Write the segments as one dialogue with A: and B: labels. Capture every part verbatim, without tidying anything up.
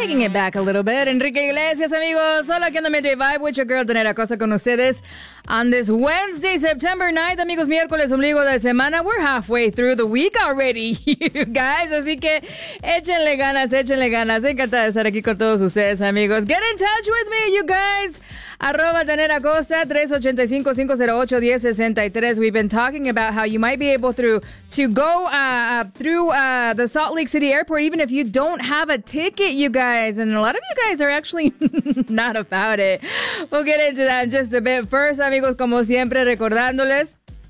A: taking it back a little bit. Enrique Iglesias, amigos. Hola, ¿qué onda? Midday Vibe with your girl, Danera Cosa, con ustedes on this Wednesday, September ninth, amigos. Miércoles, ombligo de semana. We're halfway through the week already, you guys. Así que échenle ganas, échenle ganas. Encantada de estar aquí con todos ustedes, amigos. Get in touch with me, you guys. Arroba Danera Costa, tres ocho cinco, cinco cero ocho, uno cero seis tres. We've been talking about how you might be able through to go uh, through uh, the Salt Lake City Airport, even if you don't have a ticket, you guys. And a lot of you guys are actually not about it. We'll get into that in just a bit. First, amigos, como siempre, recordándoles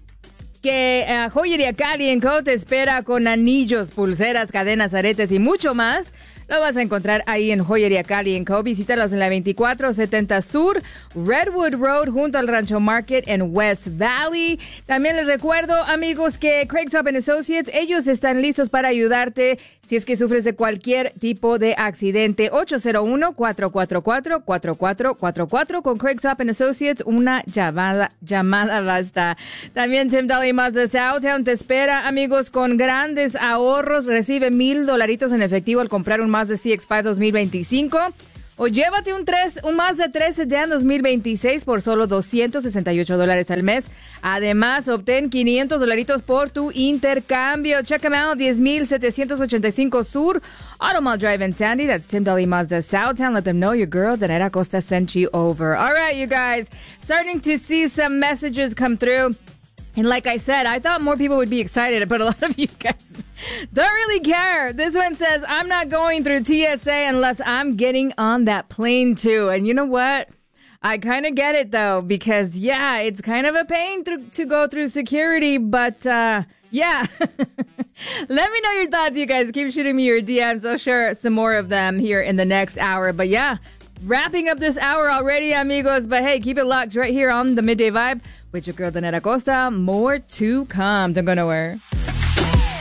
A: que uh, Joyería Cali and Co. te espera con anillos, pulseras, cadenas, aretes y mucho más. Lo vas a encontrar ahí en Joyería Cali and Co. Visítalos en la veinticuatro setenta Sur, Redwood Road, junto al Rancho Market en West Valley. También les recuerdo, amigos, que Craig's Up and Associates, ellos están listos para ayudarte si es que sufres de cualquier tipo de accidente. ocho cero uno, cuatro cuatro cuatro, cuatro cuatro cuatro cuatro. Con Craig's Up and Associates, una llamada, llamada basta. También Tim Daly Mazda Southtown te espera, amigos, con grandes ahorros. Recibe mil dolaritos en efectivo al comprar un Mazda C X cinco dos mil veinticinco. O llévate un, tres, un Mazda tres Sedan dos mil veintiséis por solo doscientos sesenta y ocho dólares al mes. Además, obtén quinientos dolaritos por tu intercambio. Check them out, diez mil setecientos ochenta y cinco Sur, Automall Drive in Sandy. That's Tim Daly Mazda Southtown. Let them know your girl, Danera Costa, sent you over. All right, you guys, starting to see some messages come through. And like I said, I thought more people would be excited, but a lot of you guys don't really care. This one says, I'm not going through T S A unless I'm getting on that plane too. And you know what? I kind of get it though, because yeah, it's kind of a pain to, to go through security, but uh, yeah. Let me know your thoughts, you guys. Keep shooting me your D Ms. I'll share some more of them here in the next hour. But yeah, wrapping up this hour already, amigos. But hey, keep it locked right here on the Midday Vibe with your girl, Danera Costa. More to come. Don't go nowhere.